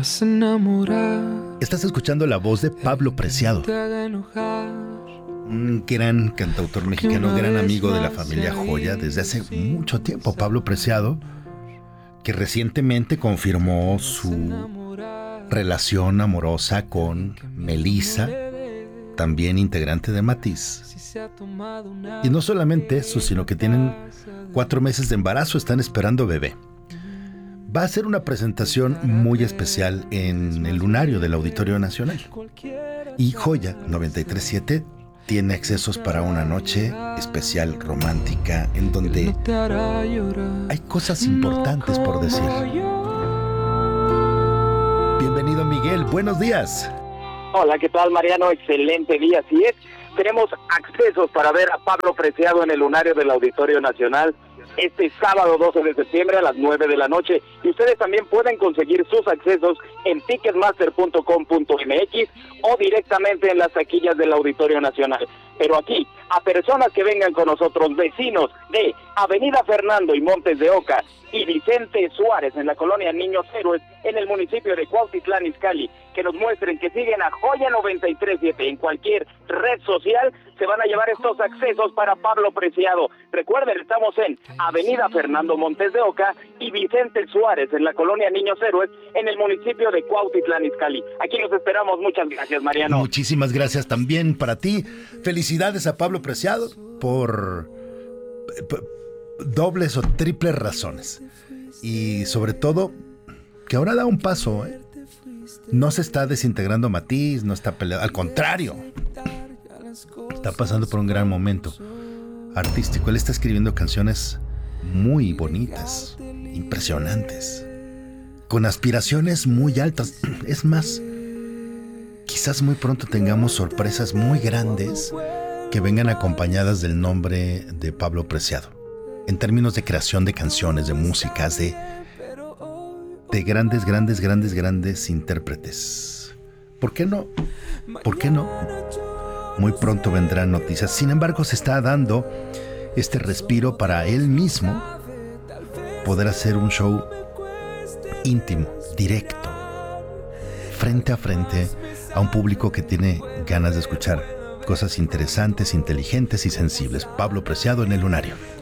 Estás escuchando la voz de Pablo Preciado, un gran cantautor mexicano, gran amigo de la familia Joya desde hace mucho tiempo. Pablo Preciado, que recientemente confirmó su relación amorosa con Melissa, también integrante de Matiz. Y no solamente eso, sino que tienen 4 meses de embarazo, están esperando bebé. Va a ser una presentación muy especial en el Lunario del Auditorio Nacional. Y Joya 93.7 tiene accesos para una noche especial romántica en donde hay cosas importantes por decir. Bienvenido, Miguel. Buenos días. Hola, ¿qué tal, Mariano? Excelente día. Así es, tenemos accesos para ver a Pablo Preciado en el Lunario del Auditorio Nacional este sábado 12 de septiembre a las 9 de la noche. Y ustedes también pueden conseguir sus accesos en ticketmaster.com.mx o directamente en las taquillas del Auditorio Nacional. Pero aquí, a personas que vengan con nosotros, vecinos de Avenida Fernando y Montes de Oca y Vicente Suárez en la colonia Niños Héroes en el municipio de Cuautitlán Izcalli, que nos muestren que siguen a Joya 93.7 en cualquier red social, se van a llevar estos accesos para Pablo Preciado. Recuerden, estamos en Avenida Fernando Montes de Oca y Vicente Suárez en la colonia Niños Héroes en el municipio de Cuautitlán Izcalli. Aquí los esperamos. Muchas gracias, Mariano. Muchísimas gracias también para ti. Felicidades a Pablo Preciado por dobles o triples razones. Y sobre todo, que ahora da un paso, ¿eh? No se está desintegrando Matiz, no está peleado, al contrario, está pasando por un gran momento artístico. Él está escribiendo canciones muy bonitas, impresionantes, con aspiraciones muy altas. Es más, quizás muy pronto tengamos sorpresas muy grandes que vengan acompañadas del nombre de Pablo Preciado, en términos de creación de canciones, de músicas, de grandes intérpretes. ¿Por qué no? ¿Por qué no? Muy pronto vendrán noticias. Sin embargo, se está dando este respiro para él mismo poder hacer un show íntimo, directo, frente a frente a un público que tiene ganas de escuchar cosas interesantes, inteligentes y sensibles. Pablo Preciado en el Lunario.